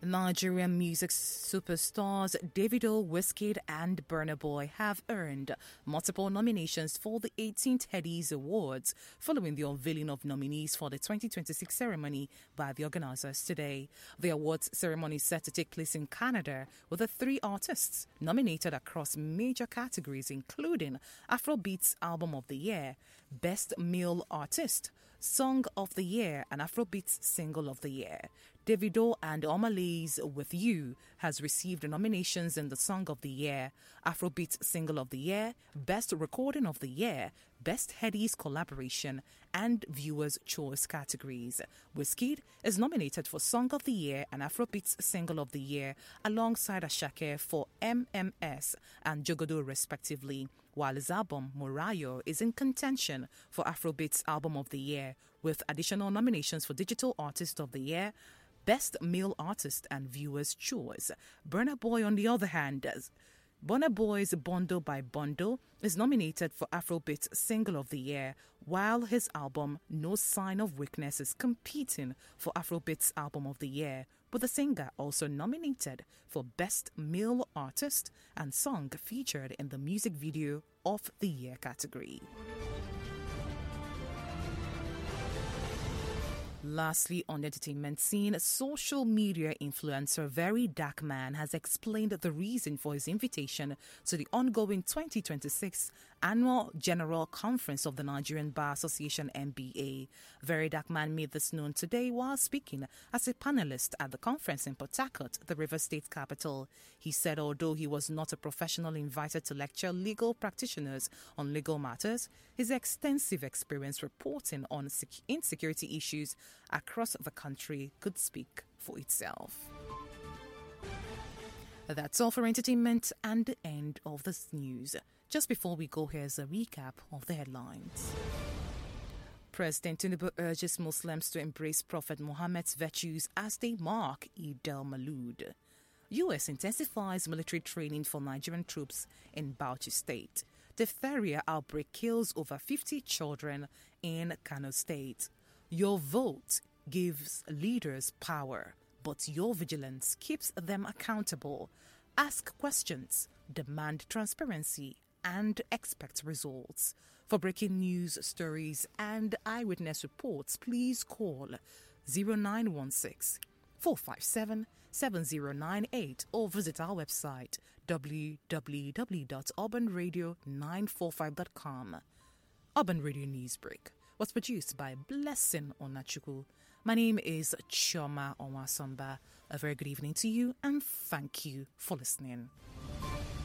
Nigerian music superstars Davido, Wizkid and Burna Boy have earned multiple nominations for the 18th Headies Awards following the unveiling of nominees for the 2026 ceremony by the organizers today. The awards ceremony is set to take place in Canada with the three artists nominated across major categories including Afrobeats Album of the Year, Best Male Artist, Song of the Year and Afrobeats Single of the Year. Davido and Omalay's With You has received nominations in the Song of the Year, Afrobeats Single of the Year, Best Recording of the Year, Best Headies Collaboration and Viewers' Choice categories. Wizkid is nominated for Song of the Year and Afrobeats Single of the Year alongside Asake for MMS and Jogodo respectively, while his album Morayo is in contention for Afrobeats Album of the Year with additional nominations for Digital Artist of the Year, Best Male Artist and Viewers' Choice. Burna Boy, on the other hand, Burna Boy's Bundle by Bundle is nominated for Afrobeats Single of the Year, while his album No Sign of Weakness is competing for Afrobeats Album of the Year, with the singer also nominated for Best Male Artist and Song featured in the Music Video of the Year category. Lastly, on the entertainment scene, social media influencer Very Dark Man has explained the reason for his invitation to the ongoing 2026 Annual General Conference of the Nigerian Bar Association NBA. Very Dark Man made this known today while speaking as a panelist at the conference in Port Harcourt, the River State capital. He said although he was not a professional invited to lecture legal practitioners on legal matters, his extensive experience reporting on insecurity issues across the country could speak for itself. That's all for entertainment and the end of this news. Just before we go, here's a recap of the headlines. President Tinubu urges Muslims to embrace Prophet Muhammad's virtues as they mark Eid al-Maulud. U.S. intensifies military training for Nigerian troops in Bauchi State. Diphtheria outbreak kills over 50 children in Kano State. Your vote gives leaders power, but your vigilance keeps them accountable. Ask questions, demand transparency, and expect results. For breaking news, stories, and eyewitness reports, please call 0916 457 7098 or visit our website www.urbanradio945.com. Urban Radio Newsbreak was produced by Blessing Onachukwu. My name is Chioma Onwasomba. A very good evening to you and thank you for listening.